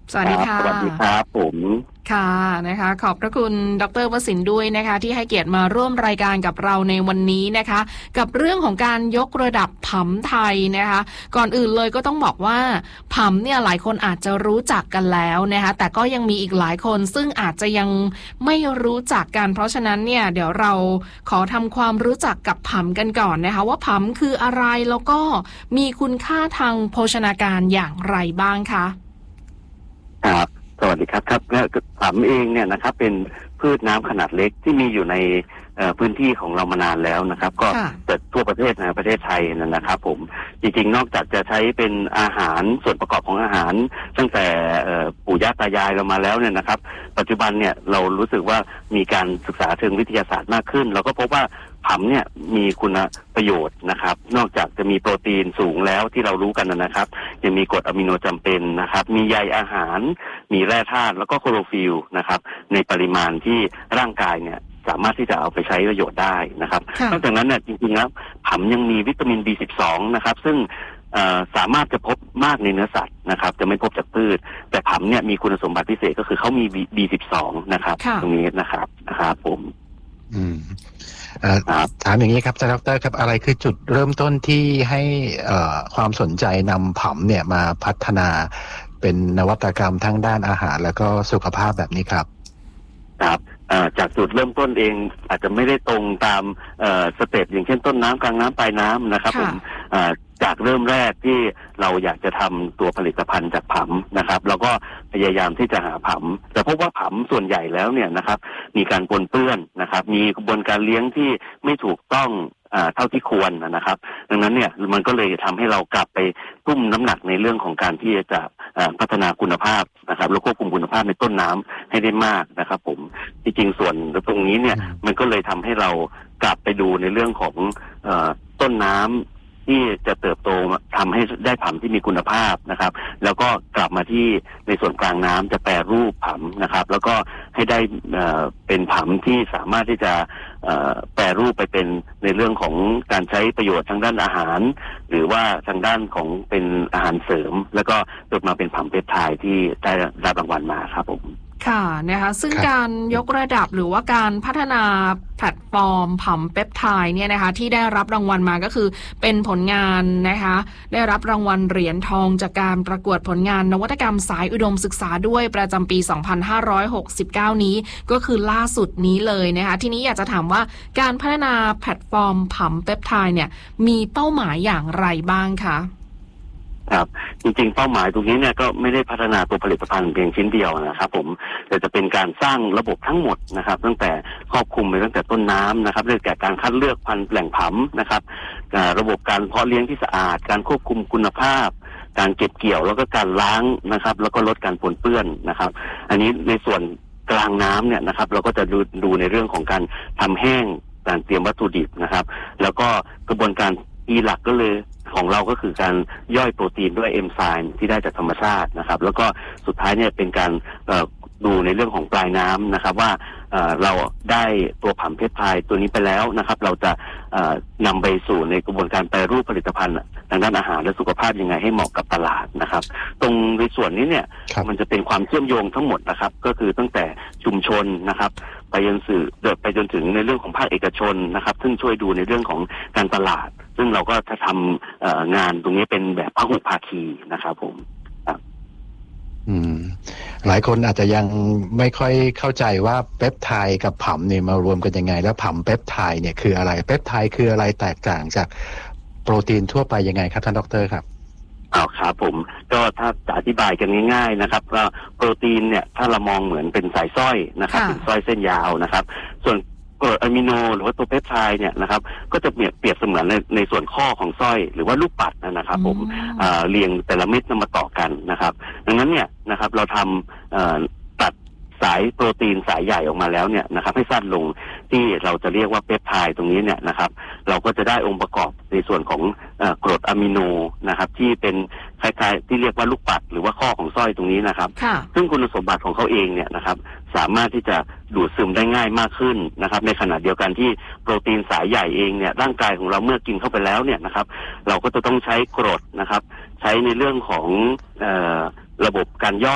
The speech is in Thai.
สวัสดีค่ะสวัสดีครับผมค่ะนะคะขอบพระคุณดร.วสินทร์ด้วยนะคะที่ให้เกียรติมาร่วมรายการกับเราในวันนี้นะคะกับเรื่องของการยกระดับผำไทยนะคะก่อนอื่นเลยก็ต้องบอกว่าผำเนี่ยหลายคนอาจจะรู้จักกันแล้วนะคะแต่ก็ยังมีอีกหลายคนซึ่งอาจจะยังไม่รู้จักกันเพราะฉะนั้นเนี่ยเดี๋ยวเราขอทำความรู้จักกับผำกันก่อนนะคะว่าผำคืออะไรแล้วก็มีคุณค่าทางโภชนาการอย่างไรบ้างคะครับสวัสดีครับผำเองเนี่ยนะครับเป็นพืชน้ำขนาดเล็กที่มีอยู่ในพื้นที่ของเรามานานแล้วนะครับก็เกิดทั่วประเทศในประเทศไทยนะครับผมจริงๆนอกจากจะใช้เป็นอาหารส่วนประกอบของอาหารตั้งแต่ปู่ย่าตายายเรามาแล้วเนี่ยนะครับปัจจุบันเนี่ยเรารู้สึกว่ามีการศึกษาเชิงวิทยาศาสตร์มากขึ้นเราก็พบว่าผำเนี่ยมีคุณประโยชน์นะครับนอกจากจะมีโปรตีนสูงแล้วที่เรารู้กันนะครับยังมีกรดอะมิโนจำเป็นนะครับมีใยอาหารมีแร่ธาตุแล้วก็โคลอโรฟิลนะครับในปริมาณที่ร่างกายเนี่ยสามารถที่จะเอาไปใช้ประโยชน์ได้นะครับนอกจากนั้นเนี่ยจริงๆแล้วผำยังมีวิตามิน B12 นะครับซึ่งสามารถจะพบมากในเนื้อสัตว์นะครับจะไม่พบจากพืชแต่ผำเนี่ยมีคุณสมบัติพิเศษก็คือเขามี B12 นะครับตรงนี้นะครับผมถามอย่างนี้ครับดร.ครับอะไรคือจุดเริ่มต้นที่ให้ความสนใจนำผำเนี่ยมาพัฒนาเป็นนวัตกรรมทั้งด้านอาหารแล้วก็สุขภาพแบบนี้ครับครับจากจุดเริ่มต้นเองอาจจะไม่ได้ตรงตามสเต็ปอย่างเช่นต้นน้ำกลางน้ำปลายน้ำนะครับผมจากเริ่มแรกที่เราอยากจะทำตัวผลิตภัณฑ์จากผำนะครับเราก็พยายามที่จะหาผำแต่พบว่าผำส่วนใหญ่แล้วเนี่ยนะครับมีการปนเปื้อนนะครับมีกระบวนการเลี้ยงที่ไม่ถูกต้องเท่าที่ควรนะครับดังนั้นเนี่ยมันก็เลยทำให้เรากลับไปทุ่มน้ำหนักในเรื่องของการที่จะพัฒนาคุณภาพนะครับแล้วควบคุมคุณภาพในต้นน้ำให้ได้มากนะครับผมจริงๆส่วนตรงนี้เนี่ยมันก็เลยทำให้เรากลับไปดูในเรื่องของต้นน้ำที่จะเติบโตทำให้ได้ผำที่มีคุณภาพนะครับแล้วก็กลับมาที่ในส่วนกลางน้ำจะแปรรูปผำนะครับแล้วก็ให้ได้เป็นผำที่สามารถที่จะแปรรูปไปเป็นในเรื่องของการใช้ประโยชน์ทางด้านอาหารหรือว่าทางด้านของเป็นอาหารเสริมแล้วก็จนมาเป็นผำเพปไทด์ที่ได้รับรางวัลมาครับผมค่ะนะคะซึ่งการยกระดับหรือว่าการพัฒนาแพลตฟอร์มผำเปปไทด์เนี่ยนะคะที่ได้รับรางวัลมาก็คือเป็นผลงานนะคะได้รับรางวัลเหรียญทองจากการประกวดผลงานนวัตกรรมสายอุดมศึกษาด้วยประจำปี 2569 นี้ก็คือล่าสุดนี้เลยนะคะทีนี้อยากจะถามว่าการพัฒนาแพลตฟอร์มผำเปปไทด์เนี่ยมีเป้าหมายอย่างไรบ้างคะครับจริงๆเป้าหมายตรงนี้เนี่ยก็ไม่ได้พัฒนาตัวผลิตภัณฑ์เพียงชิ้นเดียวนะครับผมแต่จะเป็นการสร้างระบบทั้งหมดนะครับตั้งแต่ครอบคลุมไปตั้งแต่ต้นน้ำนะครับเรื่องการคัดเลือกพันธุ์แหล่งผำนะครับระบบการเพาะเลี้ยงที่สะอาดการควบคุมคุณภาพการเก็บเกี่ยวแล้วก็การล้างนะครับแล้วก็ลดการปนเปื้อนนะครับอันนี้ในส่วนกลางน้ำเนี่ยนะครับเราก็จะดูในเรื่องของการทำแห้งการเตรียมวัตถุดิบนะครับแล้วก็กระบวนการหลักก็เลยของเราก็คือการย่อยโปรตีนด้วยเอนไซม์ที่ได้จากธรรมชาตินะครับแล้วก็สุดท้ายเนี่ยเป็นการดูในเรื่องของปลายน้ำนะครับว่าเราได้ตัวผำเพปไทด์ตัวนี้ไปแล้วนะครับเราจะนำไปสู่ในกระบวนการแปรรูปผลิตภัณฑ์ทางด้านอาหารและสุขภาพยังไงให้เหมาะกับตลาดนะครับตรงในส่วนนี้เนี่ยมันจะเป็นความเชื่อมโยงทั้งหมดนะครับก็คือตั้งแต่ชุมชนนะครับไปจนถึงในเรื่องของภาคเอกชนนะครับซึ่งช่วยดูในเรื่องของการตลาดซึ่งเราก็จะทำงานตรงนี้เป็นแบบพหุภาคีนะครับผมหลายคนอาจจะยังไม่ค่อยเข้าใจว่าเปปไทด์กับผำเนี่ยมารวมกันยังไงแล้วผำเปปไทด์เนี่ยคืออะไรเปปไทด์คืออะไรแตกต่างจากโปรตีนทั่วไปยังไงครับท่านดร.ครับครับผมก็ถ้าจะอธิบายกันง่ายๆนะครับก็โปรตีนเนี่ยถ้าเรามองเหมือนเป็นสายสร้อยนะครับเป็นสร้อยเส้นยาวนะครับส่วนกรดอะมิโนหรือว่าตัวเพปไทด์เนี่ยนะครับก็จะเปรียบเสมือนในส่วนข้อของสร้อยหรือว่าลูกปัดนะครับผมเรียงแต่ละเม็ดนำมาต่อกันนะครับดังนั้นเนี่ยนะครับเราทำตัดสายโปรตีนสายใหญ่ออกมาแล้วเนี่ยนะครับให้สั้นลงที่เราจะเรียกว่าเพปไทด์ตรงนี้เนี่ยนะครับเราก็จะได้องค์ประกอบในส่วนของกรดอะมิโนนะครับที่เป็นคล้ายๆที่เรียกว่าลูกปัดหรือว่าข้อของสร้อยตรงนี้นะครับซึ่งคุณสมบัติของเขาเองเนี่ยนะครับสามารถที่จะดูดซึมได้ง่ายมากขึ้นนะครับในขณะเดียวกันที่โปรตีนสายใหญ่เองเนี่ยร่างกายของเราเมื่อกินเข้าไปแล้วเนี่ยนะครับเราก็จะต้องใช้กรดนะครับใช้ในเรื่องของระบบการย่อย